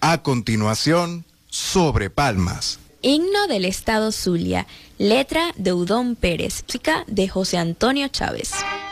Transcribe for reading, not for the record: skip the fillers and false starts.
A continuación, Sobre Palmas. Himno del Estado Zulia, letra de Udón Pérez, música de José Antonio Chávez.